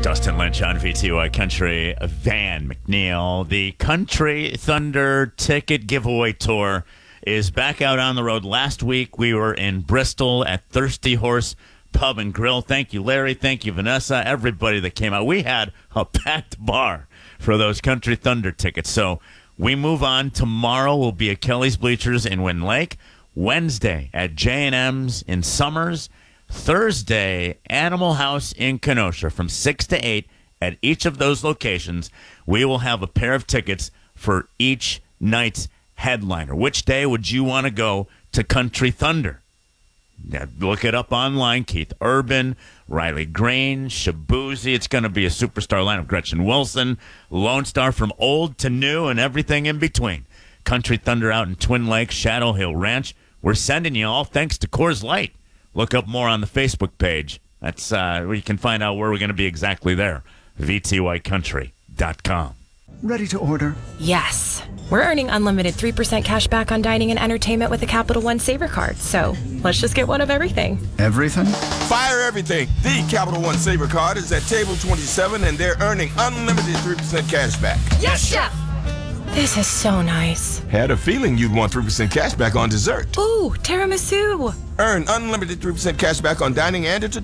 Dustin Lynch on VTY Country, Van McNeil. The Country Thunder Ticket Giveaway Tour is back out on the road. Last week we were in Bristol at Thirsty Horse Pub and Grill. Thank you, Larry. Thank you, Vanessa. Everybody that came out. We had a packed bar for those Country Thunder tickets. So we move on. Tomorrow we'll be at Kelly's Bleachers in Wind Lake. Wednesday at J&M's in Summers. Thursday, Animal House in Kenosha from 6 to 8 at each of those locations. We will have a pair of tickets for each night's headliner. Which day would you want to go to Country Thunder? Yeah, look it up online. Keith Urban, Riley Grange, Shabuzi. It's going to be a superstar lineup. Gretchen Wilson, Lone Star from old to new and everything in between. Country Thunder out in Twin Lakes, Shadow Hill Ranch. We're sending you all thanks to Coors Light. Look up more on the Facebook page. That's where you can find out where we're going to be exactly there. VTYCountry.com. Ready to order? Yes. We're earning unlimited 3% cash back on dining and entertainment with a Capital One Saver card. So let's just get one of everything. Everything? Fire everything. The Capital One Saver card is at table 27, and they're earning unlimited 3% cash back. Yes, Chef! This is so nice. Had a feeling you'd want 3% cash back on dessert. Ooh, tiramisu. Earn unlimited 3% cash back on dining and entertainment